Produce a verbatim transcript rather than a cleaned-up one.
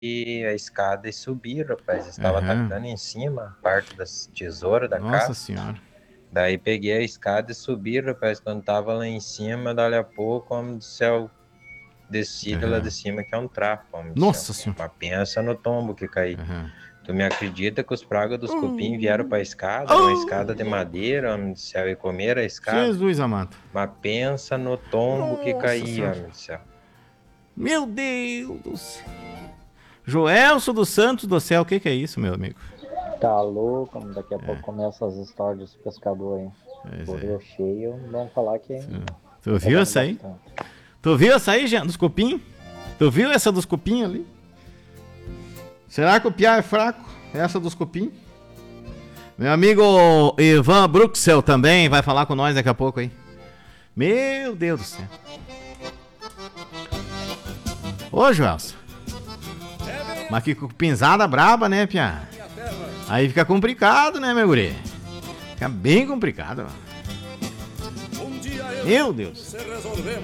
a escada e subir, rapaz. Estava Aham. atacando em cima, parte das tesouras da Nossa casa. senhora. Daí peguei a escada e subi, rapaz. Quando tava lá em cima, dali a pouco, homem do céu, desci de lá de Aham. cima, que é um trapo, homem do céu. Nossa senhora. Mas pensa no tombo que caí. Aham. Tu me acredita que os pragas dos cupim vieram pra escada? Era uma escada de Oh, madeira, homem do céu, e comeram a escada? Jesus amado. Mas pensa no tombo que Nossa caía, senhora. homem do céu. Meu Deus do céu. Joelso dos Santos do Céu, o que, que é isso, meu amigo? Tá louco, daqui a pouco começa as histórias dos pescadores aí. Pois O é. rio cheio, vamos falar que. Tu viu essa aí? Bastante. Tu viu essa aí, Jean, dos cupim? Tu viu essa dos cupim ali? Será que o piá é fraco? Essa dos cupim? Meu amigo Ivan Bruxel também vai falar com nós daqui a pouco aí. Meu Deus do céu. Ô, Joelson. Mas que cupinzada braba, né, piá? Aí fica complicado, né, meu guri? Fica bem complicado. Meu Deus.